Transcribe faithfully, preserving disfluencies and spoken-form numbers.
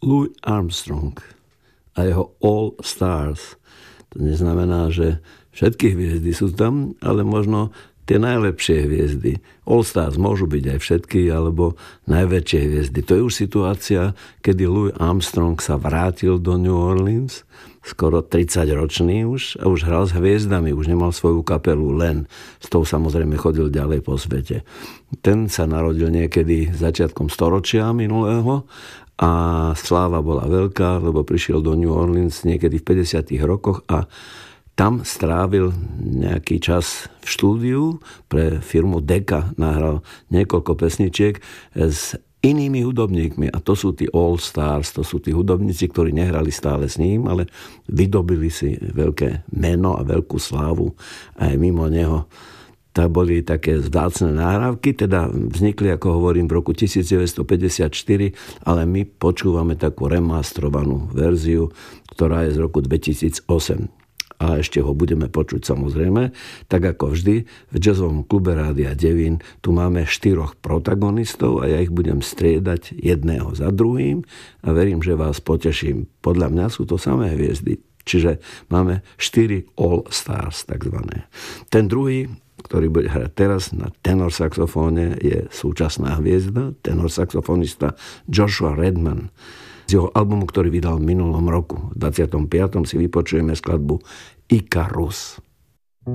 Louis Armstrong a jeho All Stars. To neznamená, že všetky hviezdy sú tam, ale možno tie najlepšie hviezdy. All Stars môžu byť aj všetky, alebo najväčšie hviezdy. To je už situácia, kedy Louis Armstrong sa vrátil do New Orleans, skoro tridsaťročný už, a už hral s hviezdami, už nemal svoju kapelu len. S tou samozrejme chodil ďalej po svete. Ten sa narodil niekedy začiatkom storočia minulého a sláva bola veľká, lebo prišiel do New Orleans niekedy v päťdesiatych rokoch a tam strávil nejaký čas v štúdiu pre firmu Decca, nahral niekoľko pesničiek s inými hudobníkmi a to sú tí All Stars, to sú tí hudobníci, ktorí nehrali stále s ním, ale vydobili si veľké meno a veľkú slávu aj mimo neho. To boli také vzácne nahrávky, teda vznikli, ako hovorím, v roku devätnásťstopäťdesiatštyri, ale my počúvame takú remastrovanú verziu, ktorá je z roku dvetisícosem. A ešte ho budeme počuť samozrejme, tak ako vždy v jazzovom klube Rádia Devín tu máme štyroch protagonistov a ja ich budem striedať jedného za druhým a verím, že vás poteším. Podľa mňa sú to samé hviezdy, čiže máme štyri All Stars takzvané. Ten druhý, ktorý bude hrať teraz na tenor saxofóne, je súčasná hviezda, tenor saxofonista Joshua Redman. Z jeho albumu, ktorý vydal v minulom roku, v dvadsiatom piatom si vypočujeme skladbu Icarus.